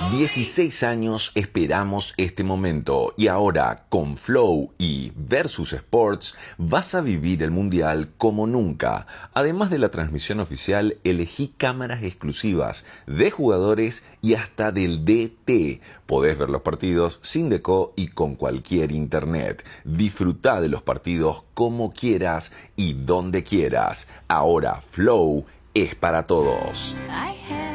16 años esperamos este momento y ahora con Flow y Versus Sports vas a vivir el Mundial como nunca. Además de la transmisión oficial, elegí cámaras exclusivas de jugadores y hasta del DT. Podés ver los partidos sin deco y con cualquier internet. Disfrutá de los partidos como quieras y donde quieras. Ahora Flow es para todos.